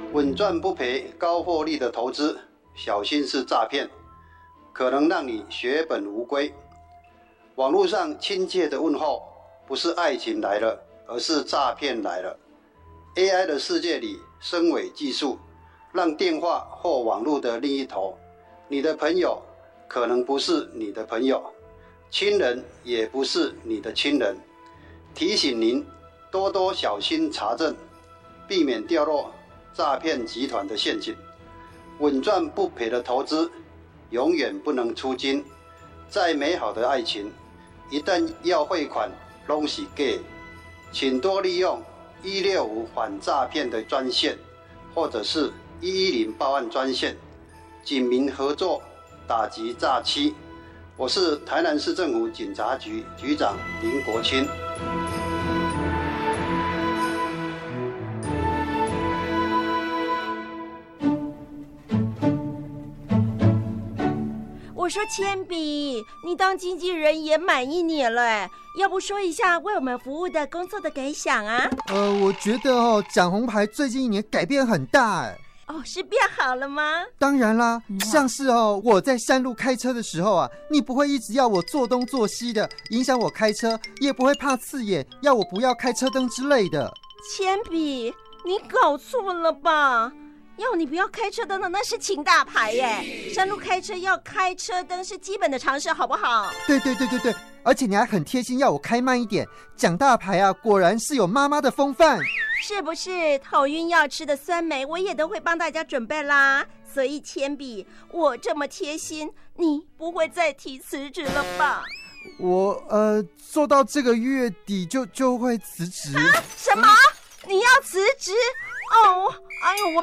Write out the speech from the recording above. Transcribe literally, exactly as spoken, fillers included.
稳赚不赔、高获利的投资，小心是诈骗，可能让你血本无归。网络上亲切的问候，不是爱情来了，而是诈骗来了。A I 的世界里，深伪技术让电话或网络的另一头，你的朋友可能不是你的朋友，亲人也不是你的亲人。提醒您多多小心查证，避免掉落诈骗集团的陷阱。稳赚不赔的投资永远不能出金，再美好的爱情一旦要汇款都是假。请多利用一六五反诈骗的专线，或者是一一零报案专线，警民合作打击诈欺。我是台南市政府警察局局长林国清。 我说铅笔，你当经纪人也满一年了哎，要不说一下为我们服务的工作的感想啊？ 呃，我觉得哦，蒋红牌最近一年改变很大哎。 哦，是变好了吗？ 当然啦，像是哦，我在山路开车的时候啊，你不会一直要我做东做西的，影响我开车，也不会怕刺眼，要我不要开车灯之类的。 铅笔，你搞错了吧？要你不要开车灯的那是秦大牌耶，山路开车要开车灯是基本的常识，好不好？ 对对对对对，而且你还很贴心要我开慢一点。蒋大牌啊，果然是有妈妈的风范。 是不是头晕要吃的酸梅我也都会帮大家准备啦？所以铅笔，我这么贴心，你不会再提辞职了吧？ 我呃，做到这个月底就就会辞职。 啊？什么？你要辞职？哦，哎呦我。